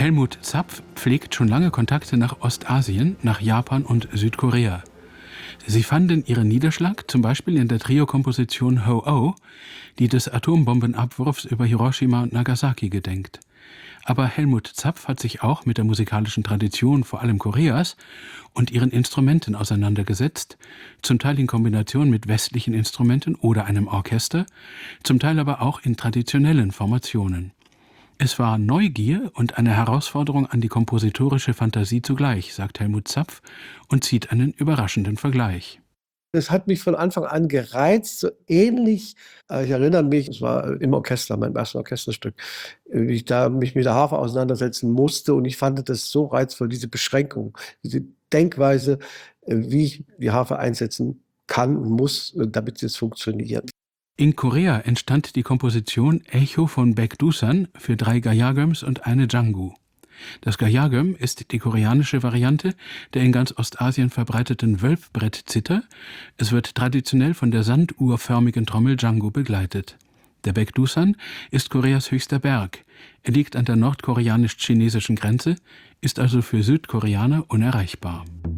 Helmut Zapf pflegt schon lange Kontakte nach Ostasien, nach Japan und Südkorea. Sie fanden ihren Niederschlag zum Beispiel in der Trio-Komposition Ho-Oh, die des Atombombenabwurfs über Hiroshima und Nagasaki gedenkt. Aber Helmut Zapf hat sich auch mit der musikalischen Tradition vor allem Koreas und ihren Instrumenten auseinandergesetzt, zum Teil in Kombination mit westlichen Instrumenten oder einem Orchester, zum Teil aber auch in traditionellen Formationen. Es war Neugier und eine Herausforderung an die kompositorische Fantasie zugleich, sagt Helmut Zapf und zieht einen überraschenden Vergleich. Das hat mich von Anfang an gereizt, so ähnlich, ich erinnere mich, es war im Orchester, meinem ersten Orchesterstück, wie ich da mich mit der Harfe auseinandersetzen musste, und ich fand das so reizvoll, diese Beschränkung, diese Denkweise, wie ich die Harfe einsetzen kann und muss, damit es funktioniert. In Korea entstand die Komposition Echo von Baekdusan für 3 Gayagöms und eine Jangu. Das Gayagöm ist die koreanische Variante der in ganz Ostasien verbreiteten Wölfbrettzither. Es wird traditionell von der sanduhrförmigen Trommel Jangu begleitet. Der Baekdusan ist Koreas höchster Berg. Er liegt an der nordkoreanisch-chinesischen Grenze, ist also für Südkoreaner unerreichbar.